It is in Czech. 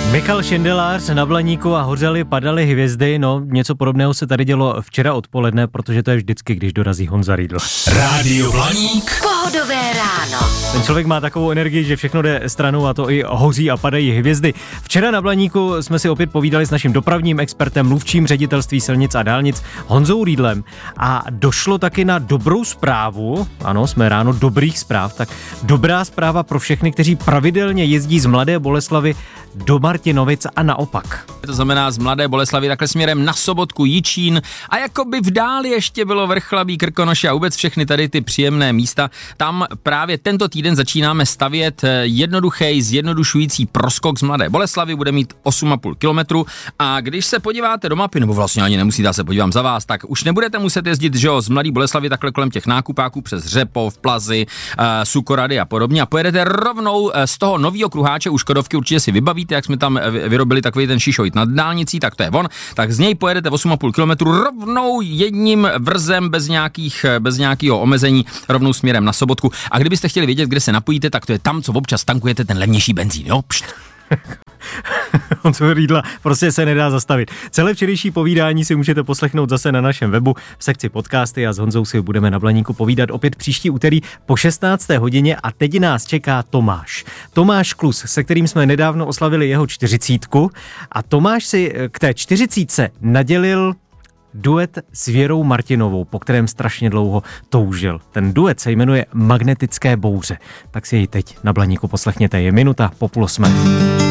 Michal Šindelář na Blaníku a hořely, padaly hvězdy, no něco podobného se tady dělo včera odpoledne, protože to je vždycky, když dorazí Honza Riedl. Rádio Blaník. Pohodové ráno. Ten člověk má takovou energii, že všechno jde stranou a to i hoří a padají hvězdy. Včera na Blaníku jsme si opět povídali s naším dopravním expertem, mluvčím Ředitelství silnic a dálnic Honzou Riedlem a došlo taky na dobrou zprávu, ano, jsme ráno dobrých zpráv, tak dobrá zpráva pro všechny, kteří pravidelně jezdí z Mladé Boleslavi do Martinovic a naopak. To znamená z Mladé Boleslavi takhle směrem na Sobotku, Jičín a jakoby v dáli ještě bylo Vrchlabí, Krkonoše a vůbec všechny tady ty příjemné místa. Tam právě tento týden začínáme stavět jednoduchý, zjednodušující proskok z Mladé Boleslavy, bude mít 8,5 kilometru a když se podíváte do mapy, nebo vlastně ani nemusíte, já se podívám za vás, tak už nebudete muset jezdit, že jo, z Mladé Boleslavy takhle kolem těch nákupáků přes Řepov, Plazy, Sukorady a podobně a pojedete rovnou z toho nového kruháče u Škodovky, určitě si vybavíte, jak jsme tam vyrobili takový ten šišojt nad dálnicí, tak to je on, tak z něj pojedete 8,5 kilometru rovnou jedním vrzem bez nějakého omezení rovnou směrem na Sobotku. A kdybyste chtěli vědět, kde se napojíte, tak to je tam, co občas tankujete ten levnější benzín, jo? Pšt. Honzo Riedla prostě se nedá zastavit. Celé včerejší povídání si můžete poslechnout zase na našem webu v sekci podcasty a s Honzou si budeme na Blaníku povídat opět příští úterý po 16. hodině a teď nás čeká Tomáš. Tomáš Klus, se kterým jsme nedávno oslavili jeho 40. a Tomáš si k té 40 nadělil duet s Věrou Martinovou, po kterém strašně dlouho toužil. Ten duet se jmenuje Magnetické bouře. Tak si jej teď na Blaníku poslechněte, je 7:30.